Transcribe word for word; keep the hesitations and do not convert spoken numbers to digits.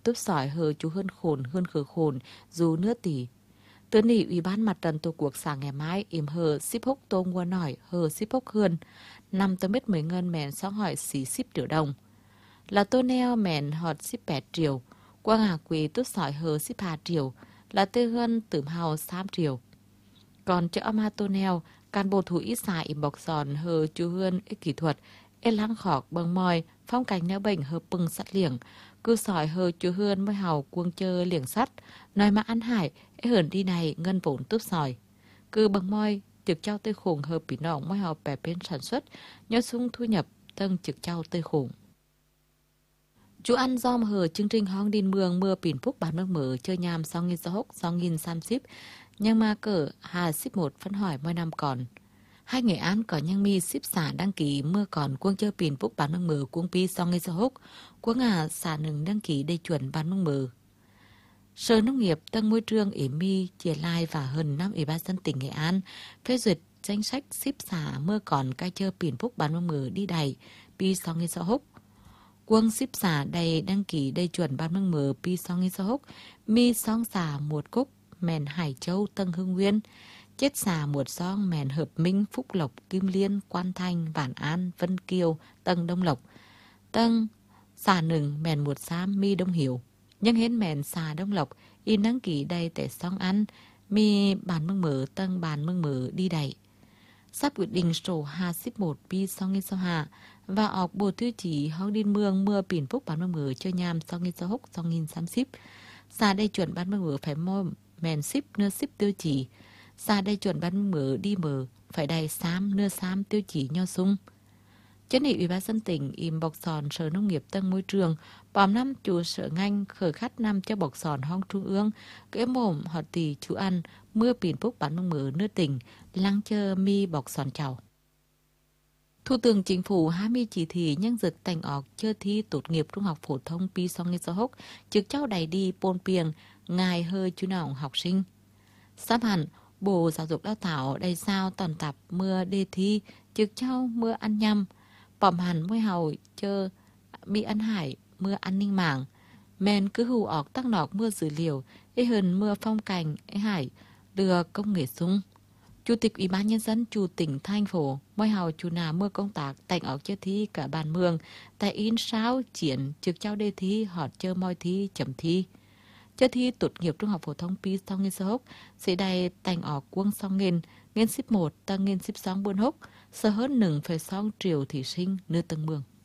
túp sỏi hờ chú hơn khổn hơn khờ khổn dù nửa tỷ. Tớ nỉ Ủy ban Mặt trận Tổ quốc sáng ngày mai im hờ ship hốc tôm qua nổi hờ ship hốc hơn. Năm tớ biết mấy ngân mẹn xong hỏi xí ship triệu đồng. Là tô neo mẹn họt ship bảy triệu. Qua ngà quỳ túp sỏi hờ ship hai triệu. Là tê hơn tửm hào sáu triệu. Còn cho ama tô neo, can bộ thủ ít xài im bọc giòn hờ chú hơn ít kỹ thuật. Ê lăng khọc bằng mòi, phong cảnh neo bệnh hờ pưng sắt liệng. Cứ sỏi hờ chú hơn mới hào cuông chơ liệng sắt. Nói mà ăn hải, ế hờn đi này ngân vốn túp sỏi. Cứ bằng mòi, trực trao tươi khủng hờ bí nọng mới hào bè bên sản xuất. Nhớ sung thu nhập, tân trực trao tươi khủng. Chú ăn dòm hờ chương trình hong điên mương mưa pỉn phúc bán nước mở chơi nhàm sau nghìn sáu hốc sau nghìn sam ship. Nhưng mà cỡ hà ship một phân hỏi mỗi năm còn. Hai Nghệ An có nhân mi ship xả đăng ký mưa còn cuông chơi pỉn phúc bán nước mở cuông pi sau nghìn sáu hốc. Cuông à xả nừng đăng ký đầy chuẩn bán nước mở. Sở Nông nghiệp Tân Môi trường ỉ mi chia lai và hơn năm Ủy ban dân tỉnh Nghệ An phê duyệt danh sách ship xả mưa còn cai chơi pỉn phúc bán nước mở đi đầy pi sau nghìn sáu hốc. Quân ship xả đầy đăng ký đầy chuẩn ban mương mở pi song nghìn sáu hốc, mi song xả một cúc, mèn Hải Châu, Tân Hưng Nguyên, chết xả một song mèn Hợp Minh, Phúc Lộc, Kim Liên, Quan Thanh, Vạn An, Vân Kiều, Tân Đông Lộc, Tân xả nừng mèn một xám mi Đông Hiểu, nhưng hết mèn xả Đông Lộc, in đăng ký đầy tẻ song ăn, mi bàn mương mở Tân bàn mương mở đi đầy. Sắp quyết định sổ hà ship một pi song nghìn sáu hạ và ọc bộ tiêu chí hong điên mương mưa pỉn phúc bán mương mở chơi nhàm song nghìn sáu hốc song nghìn xám ship. Xa đây chuẩn bán mương mở phải mô mèn ship nơ ship tiêu chí. Xa đây chuẩn bán mương mở đi mở phải đầy xám nơ xám tiêu chí nho sung. Chân nghị Ủy ban dân tỉnh im bọc sòn Sở Nông nghiệp Tân Môi trường bòm năm chủ sở ngành khởi khát năm cho bọc sòn hong trung ương cái mồm họ tỷ chú ăn mưa pỉn phúc bán mương mở nước tỉnh lăng chơ mi bọc sòn chào. Thủ tướng Chính phủ hai mươi chỉ thị nhân dực tành ọc chơi thi tốt nghiệp trung học phổ thông pi song nghìn sáu hốc trực cháu đầy đi pôn piềng ngài hơi chú nào học sinh. Sắp hẳn Bộ Giáo dục Đào tạo đầy sao toàn tập mưa đề thi trực cháu mưa ăn nhăm bòm hẳn môi hầu chơ mi ăn hải mưa an ninh mạng men cứ hù ọc tắc nọc mưa dữ liệu ê hơn mưa phong cảnh ê hải đưa công nghệ sung. Chủ tịch Ủy ban Nhân dân chủ tỉnh thành phố môi hào chủ nào mưa công tác tành ọc chơi thi cả bàn mương tại in sao triển trực trao đề thi họt chơi moi thi chấm thi. Chơi thi tốt nghiệp trung học phổ thông pi song nghìn sáu hốc sẽ đầy tành ọc quân song nghìn nghìn ship một tăng nghìn ship song buôn hốc sở hơn nừng phải song triệu thí sinh nơi từng mương.